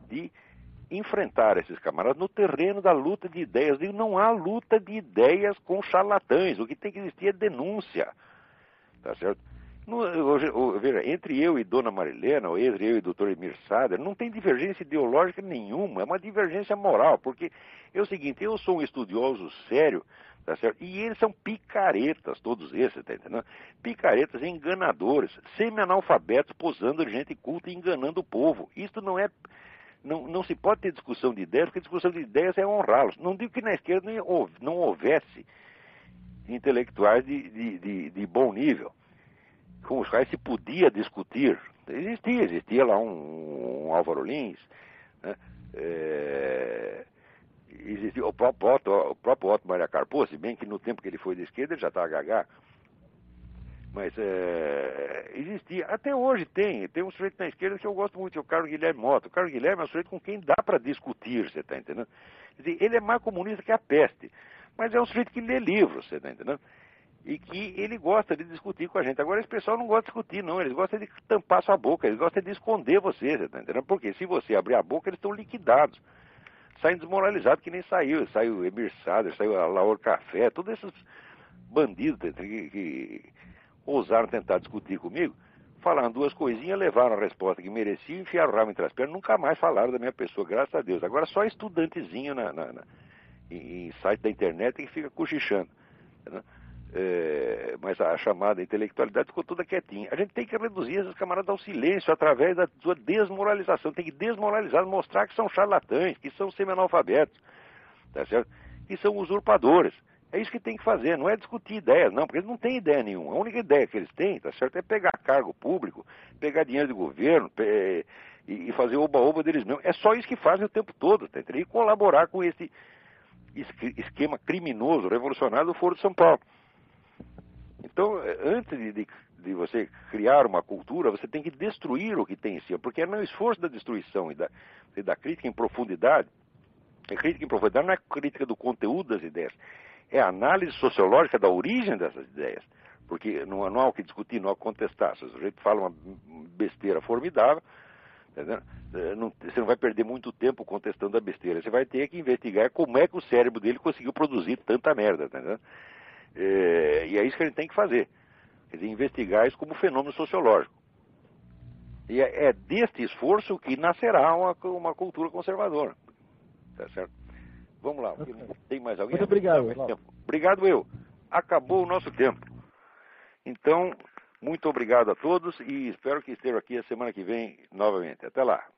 de enfrentar esses camaradas no terreno da luta de ideias. E não há luta de ideias com charlatães. O que tem que existir é denúncia. Tá certo? Veja, entre eu e Dona Marilena, ou entre eu e Dr. Emir Sader, não tem divergência ideológica nenhuma, é uma divergência moral, porque é o seguinte, eu sou um estudioso sério, tá certo? E eles são picaretas, todos esses, tá entendendo? Picaretas enganadores, semi-analfabetos, posando de gente culta e enganando o povo. Isto não é... Não se pode ter discussão de ideias, porque discussão de ideias é honrá-los. Não digo que na esquerda não houvesse intelectuais de bom nível, com os quais se podia discutir. Existia lá um Álvaro Lins, né? Existia o próprio Otto Maria Carpo, se bem que no tempo que ele foi de esquerda ele já estava gagá. Mas existia, até hoje tem um sujeito na esquerda que eu gosto muito, que é o Carlos Guilherme Mota. O Carlos Guilherme é um sujeito com quem dá para discutir, você está entendendo? Quer dizer, ele é mais comunista que a peste, mas é um sujeito que lê livros, você está entendendo? E que ele gosta de discutir com a gente. Agora esse pessoal não gosta de discutir, não. Eles gostam de tampar sua boca, eles gostam de esconder você tá entendendo? Porque se você abrir a boca, eles estão liquidados. Saem desmoralizados que nem saiu. Saiu o Emir Sader, saiu a Laor Café, todos esses bandidos que ousaram tentar discutir comigo, falaram duas coisinhas, levaram a resposta que mereciam, enfiaram o rabo entre as pernas, nunca mais falaram da minha pessoa, graças a Deus. Agora só estudantezinho em site da internet que fica cochichando. Né? Mas a chamada intelectualidade ficou toda quietinha. A gente tem que reduzir esses camaradas ao silêncio através da sua desmoralização. Tem que desmoralizar, mostrar que são charlatães, que são semi-analfabetos, tá certo? Que são usurpadores. É isso que tem que fazer, não é discutir ideias, não, porque eles não têm ideia nenhuma. A única ideia que eles têm, tá certo, é pegar cargo público, pegar dinheiro do governo e fazer oba-oba deles mesmos. É só isso que fazem o tempo todo, tá entendendo? E colaborar com esse esquema criminoso, revolucionário do Foro de São Paulo. Então, antes de você criar uma cultura, você tem que destruir o que tem em si, porque é no esforço da destruição e da crítica em profundidade. A crítica em profundidade não é crítica do conteúdo das ideias, é a análise sociológica da origem dessas ideias. Porque não há o que discutir, não há o que contestar. Se o sujeito fala uma besteira formidável, entendeu? Você não vai perder muito tempo contestando a besteira. Você vai ter que investigar como é que o cérebro dele conseguiu produzir tanta merda, entendeu? E é isso que a gente tem que fazer. Quer dizer, investigar isso como fenômeno sociológico. E é deste esforço que nascerá uma cultura conservadora. Tá certo? Vamos lá. Tem mais alguém? Muito obrigado. Obrigado eu. Acabou o nosso tempo. Então, muito obrigado a todos e espero que esteja aqui a semana que vem novamente. Até lá.